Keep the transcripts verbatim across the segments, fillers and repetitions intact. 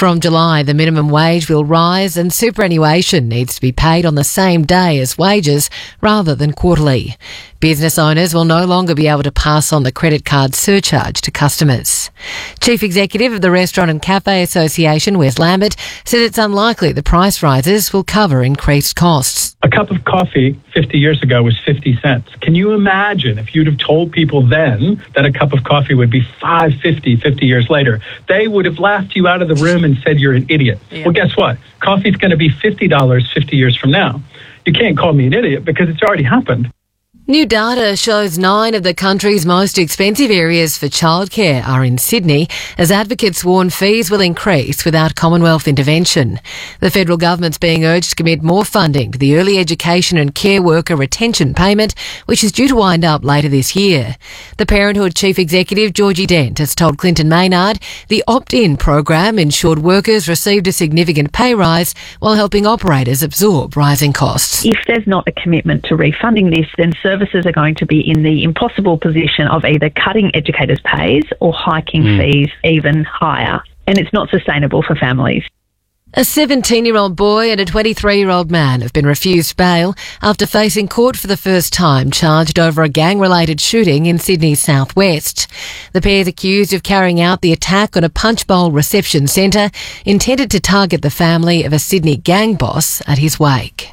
From July, the minimum wage will rise and superannuation needs to be paid on the same day as wages rather than quarterly. Business owners will no longer be able to pass on the credit card surcharge to customers. Chief Executive of the Restaurant and Cafe Association, Wes Lambert, said it's unlikely the price rises will cover increased costs. A cup of coffee fifty years ago was fifty cents. Can you imagine if you'd have told people then that a cup of coffee would be five dollars and fifty cents fifty years later? They would have laughed you out of the room and said you're an idiot. Yeah. Well, guess what? Coffee's going to be fifty dollars fifty years from now. You can't call me an idiot because it's already happened. New data shows nine of the country's most expensive areas for childcare are in Sydney, as advocates warn fees will increase without Commonwealth intervention. The federal government's being urged to commit more funding to the Early Education and Care Worker Retention Payment, which is due to wind up later this year. The Parenthood Chief Executive, Georgie Dent, has told Clinton Maynard the opt-in program ensured workers received a significant pay rise while helping operators absorb rising costs. If there's not a commitment to refunding this, then services are going to be in the impossible position of either cutting educators' pays or hiking mm. fees even higher. And it's not sustainable for families. A seventeen-year-old boy and a twenty-three-year-old man have been refused bail after facing court for the first time, charged over a gang-related shooting in Sydney's southwest. The pair is accused of carrying out the attack on a punch bowl reception centre intended to target the family of a Sydney gang boss at his wake.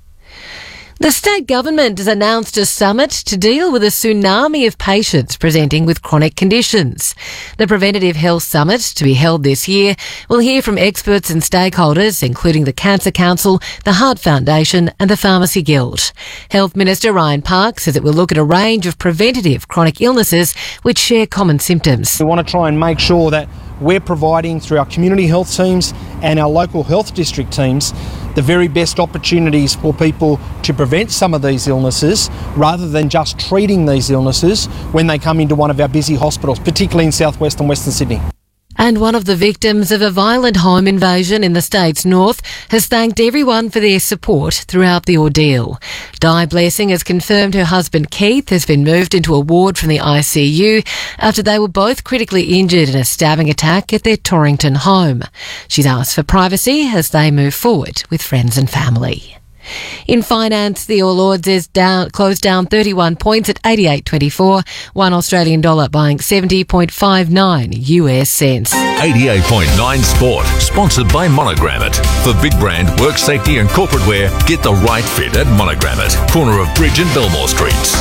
The state government has announced a summit to deal with a tsunami of patients presenting with chronic conditions. The Preventative Health Summit, to be held this year, will hear from experts and stakeholders, including the Cancer Council, the Heart Foundation and the Pharmacy Guild. Health Minister Ryan Park says it will look at a range of preventative chronic illnesses which share common symptoms. We want to try and make sure that we're providing through our community health teams and our local health district teams the very best opportunities for people to prevent some of these illnesses rather than just treating these illnesses when they come into one of our busy hospitals, particularly in southwest and western Sydney. And one of the victims of a violent home invasion in the state's north has thanked everyone for their support throughout the ordeal. Di Blessing has confirmed her husband Keith has been moved into a ward from the I C U after they were both critically injured in a stabbing attack at their Torrington home. She's asked for privacy as they move forward with friends and family. In finance, the All Ords is down, closed down thirty-one points at eighty-eight twenty-four, one Australian dollar buying seventy point five nine U S cents. eighty-eight point nine Sport, sponsored by Monogram It. For big brand, work safety and corporate wear, get the right fit at Monogram It, corner of Bridge and Belmore Streets.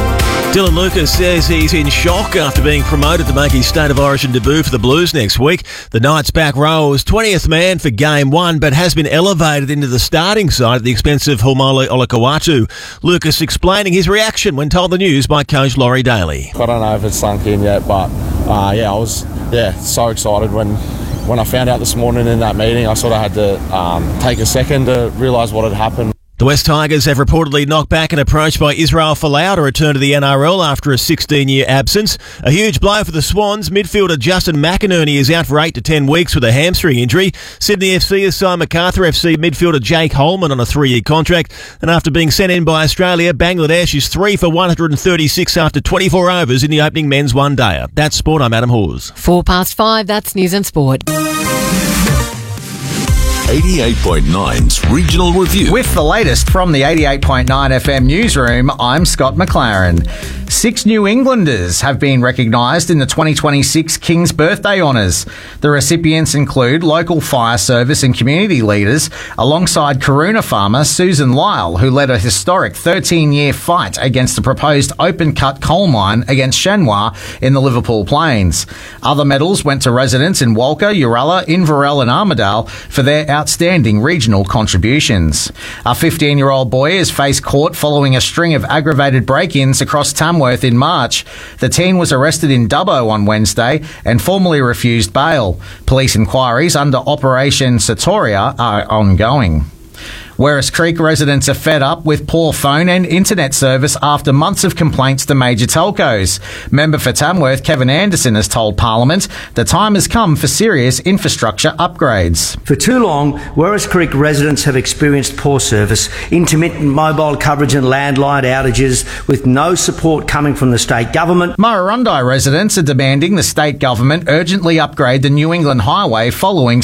Dylan Lucas says he's in shock after being promoted to make his State of Origin debut for the Blues next week. The Knights back row was twentieth man for game one, but has been elevated into the starting side at the expense of Haumole Olakau'atu. Lucas explaining his reaction when told the news by coach Laurie Daly. I don't know if it's sunk in yet, but uh, yeah, I was yeah so excited when when I found out this morning in that meeting. I sort of had to um, take a second to realise what had happened. The West Tigers have reportedly knocked back an approach by Israel Folau to return to the N R L after a sixteen-year absence. A huge blow for the Swans. Midfielder Justin McInerney is out for eight to ten weeks with a hamstring injury. Sydney F C has signed Macarthur F C midfielder Jake Holman on a three-year contract. And after being sent in by Australia, Bangladesh is three for one hundred thirty-six after twenty-four overs in the opening men's one-dayer. That's Sport. I'm Adam Hawes. Four past five, that's News and Sport. eighty-eight point nine's Regional Review. With the latest from the eighty-eight point nine F M newsroom, I'm Scott McLaren. Six New Englanders have been recognised in the twenty twenty-six King's Birthday Honours. The recipients include local fire service and community leaders, alongside Karoona farmer Susan Lyle, who led a historic thirteen-year fight against the proposed open-cut coal mine against Shenhua in the Liverpool Plains. Other medals went to residents in Walker, Uralla, Inverell and Armidale for their outstanding regional contributions. A fifteen-year-old boy has faced court following a string of aggravated break-ins across Tamworth in March. The teen was arrested in Dubbo on Wednesday and formally refused bail. Police inquiries under Operation Satoria are ongoing. Werris Creek residents are fed up with poor phone and internet service after months of complaints to major telcos. Member for Tamworth, Kevin Anderson, has told Parliament the time has come for serious infrastructure upgrades. For too long, Werris Creek residents have experienced poor service, intermittent mobile coverage and landline outages, with no support coming from the state government. Murrurundi residents are demanding the state government urgently upgrade the New England Highway following